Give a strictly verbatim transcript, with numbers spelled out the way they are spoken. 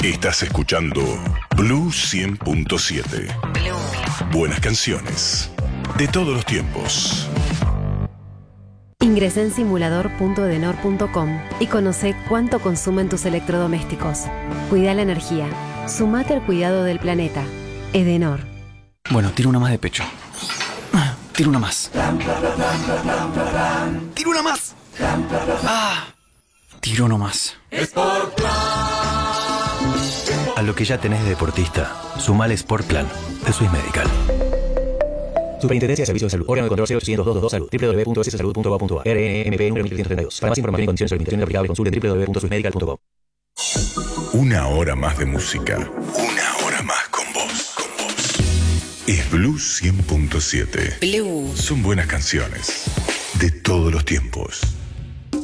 Estás escuchando Blue cien punto siete. Buenas canciones de todos los tiempos. Ingresa en simulador punto edenor punto com y conoce cuánto consumen tus electrodomésticos. Cuida la energía. Sumate al cuidado del planeta. Edenor. Bueno, tiro una más de pecho. Tiro una más. Tiro una más. Ah. Tiro uno más. A lo que ya tenés de deportista, sumale Sport Plan de Swiss Medical. Superintendencia de Servicios de Salud. Órgano de control cero ochocientos dos dos dos Salud. w w w punto s salud punto gov punto a r. R N M P número mil trescientos treinta y dos. Para más información y condiciones sobre limitaciones aplicables, consulte w w w punto swiss medical punto com. Una hora más de música. Una hora más con vos. Con vos. Es Blue cien punto siete. Blue. Son buenas canciones de todos los tiempos.